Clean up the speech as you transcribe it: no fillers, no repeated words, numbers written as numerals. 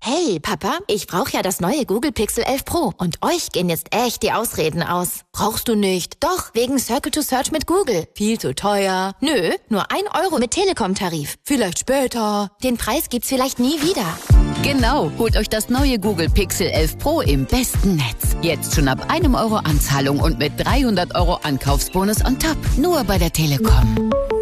Hey, Papa, ich brauche ja das neue Google Pixel 11 Pro und euch gehen jetzt echt die Ausreden aus. Brauchst du nicht? Doch, wegen Circle to Search mit Google. Viel zu teuer. Nö, nur 1 Euro mit Telekom-Tarif. Vielleicht später. Den Preis gibt's vielleicht nie wieder. Genau, holt euch das neue Google Pixel 11 Pro im besten Netz. Jetzt schon ab 1 Euro Anzahlung und mit 300 Euro Ankaufsbonus on top. Nur bei der Telekom.